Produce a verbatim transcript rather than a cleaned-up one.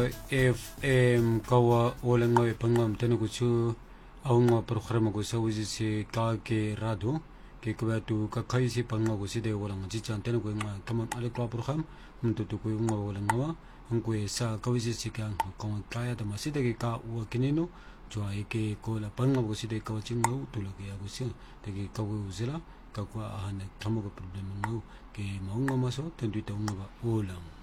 Kawa F M kawa walang nga pangam tanu kuchu aunga programa ko sa uji si ka ke rado ke kwa tu ka kai si panga ko si de walang ji chan tanu ko nga kamam ale kwa program muntu tu ko nga walang nga ang ko sa ka uji si ka ko kaya ta masida ke ka wa kinino jwa ke ko la panga ko si de ka ching ngo tu la ke ya ko si de ke ka ko usila ka kwa ahane tamo ko problem ngo ke maunga maso tendu ta nga ba ulang